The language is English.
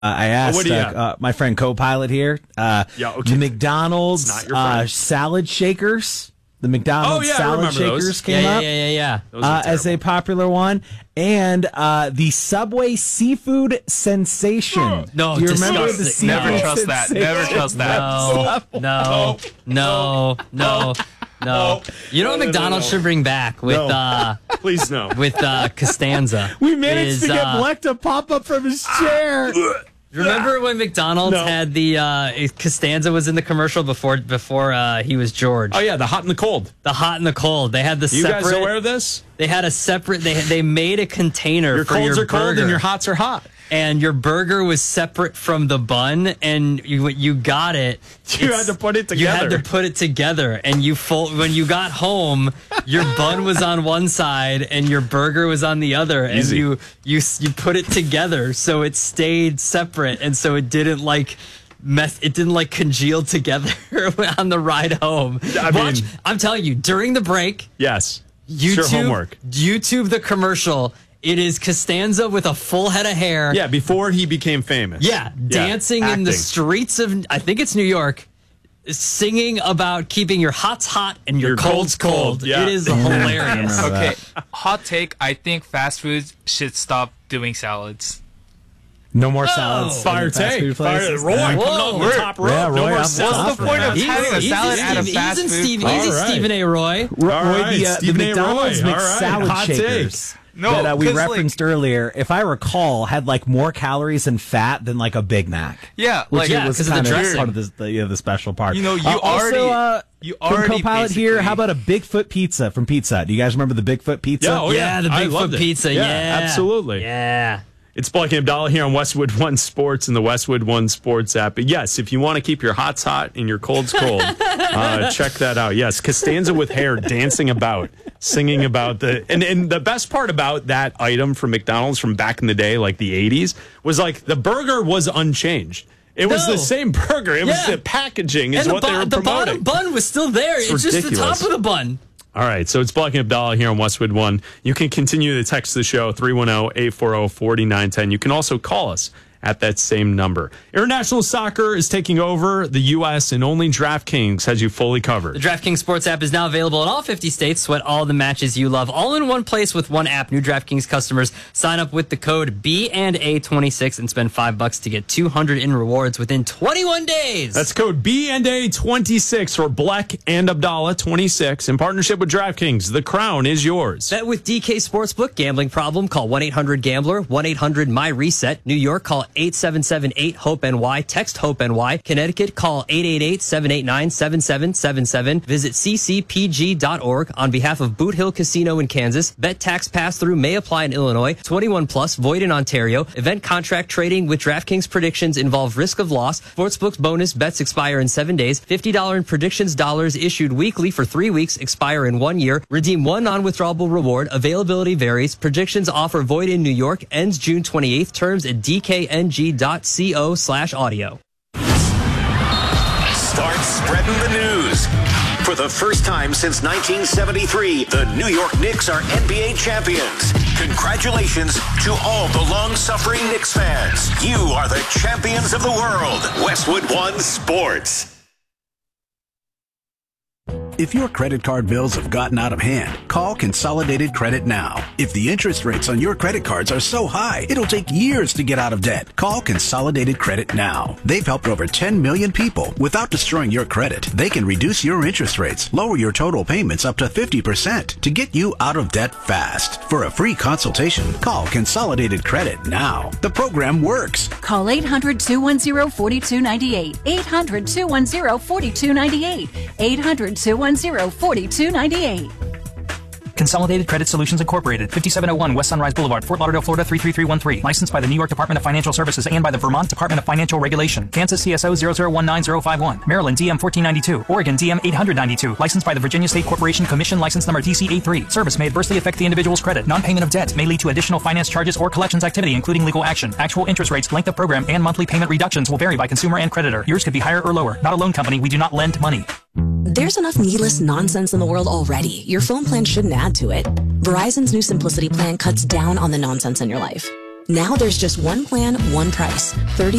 I asked my friend co-pilot here. The McDonald's salad shakers. The McDonald's salad shakers came up as a popular one. And the Subway seafood sensation. No, do you remember the seafood Never trust sensation? that. Never trust that. No. You know what McDonald's should bring back with please no. With Costanza. We managed to get Bleck to pop up from his chair. Remember when McDonald's had the Costanza was in the commercial before he was George? Oh yeah, the hot and the cold. The hot and the cold. They had the you separate. You guys aware of this? They had a separate. They made a container your for colds your are cold burger. and your hots are hot. And your burger was separate from the bun, and you got it. You had to put it together. You had to put it together, and when you got home, your bun was on one side and your burger was on the other, and you put it together so it stayed separate, and so it didn't congeal together on the ride home. I'm telling you, during the break, YouTube the commercial. It is Costanza with a full head of hair. Yeah, before he became famous. Yeah, dancing in the streets of, I think it's New York, singing about keeping your hots hot and your colds cold. Yeah. It is hilarious. Okay, hot take. I think fast foods should stop doing salads. No more salads. Fire take. Fire Roy. Whoa. The top rope. Yeah, Roy, no more What's the point of having a salad at a fast food place? Stephen A. Roy. The McDonald's McSalad shakers. That we referenced earlier, if I recall, had more calories and fat than a Big Mac. Yeah, was because of the dressing. Part of the special part. You already from co-pilot here. How about a Bigfoot pizza from Pizza Hut? Do you guys remember the Bigfoot pizza? The Bigfoot pizza. Yeah, absolutely. Yeah. It's Bleck and Abdallah here on Westwood One Sports and the Westwood One Sports app. But yes, if you want to keep your hots hot and your colds cold, check that out. Yes, Costanza with hair dancing about, singing about and the best part about that item from McDonald's from back in the day, like the 80s, was the burger was unchanged. It was the same burger. It was the packaging is what they were promoting. The bottom bun was still there. It's just the top of the bun. All right, so it's Bleck and Abdallah here on Westwood One. You can continue to text the show, 310-840-4910. You can also call us at that same number. International soccer is taking over the U.S. and only DraftKings has you fully covered. The DraftKings Sports app is now available in all 50 states. Sweat all the matches you love, all in one place with one app. New DraftKings customers sign up with the code B&A26 and spend $5 to get $200 in rewards within 21 days. That's code B&A26 for Bleck and Abdallah 26 in partnership with DraftKings. The crown is yours. Bet with DK Sportsbook. Gambling problem? Call 1-800-GAMBLER. 1-800-MY-RESET. New York, call 877-8-HOPE-NY. Text HOPE-NY. Connecticut, call 888-789-7777. Visit ccpg.org. On behalf of Boot Hill Casino in Kansas, bet tax pass-through may apply in Illinois. 21 plus, void in Ontario. Event contract trading with DraftKings predictions involve risk of loss. Sportsbook's bonus bets expire in 7 days. $50 in predictions dollars issued weekly for 3 weeks, expire in 1 year. Redeem one non-withdrawable reward. Availability varies. Predictions offer void in New York. Ends June 28th. Terms at dkng.co/audio. Start spreading the news. For the first time since 1973, the New York Knicks are NBA champions. Congratulations to all the long-suffering Knicks fans. You are the champions of the world. Westwood One Sports. If your credit card bills have gotten out of hand, call Consolidated Credit now. If the interest rates on your credit cards are so high, it'll take years to get out of debt. Call Consolidated Credit now. They've helped over 10 million people. Without destroying your credit, they can reduce your interest rates, lower your total payments up to 50% to get you out of debt fast. For a free consultation, call Consolidated Credit now. The program works. Call 800-210-4298. 800-210-4298. 800-210-4298. Consolidated Credit Solutions Incorporated, 5701 West Sunrise Boulevard, Fort Lauderdale, Florida 33313. Licensed by the New York Department of Financial Services and by the Vermont Department of Financial Regulation. Kansas CSO 0019051. Maryland DM 1492. Oregon DM 892. Licensed by the Virginia State Corporation Commission, license number DC83. Service may adversely affect the individual's credit. Non-payment of debt may lead to additional finance charges or collections activity, including legal action. Actual interest rates, length of program, and monthly payment reductions will vary by consumer and creditor. Yours could be higher or lower. Not a loan company. We do not lend money. There's enough needless nonsense in the world already. Your phone plan shouldn't add to it. Verizon's new Simplicity plan cuts down on the nonsense in your life. Now there's just one plan, one price.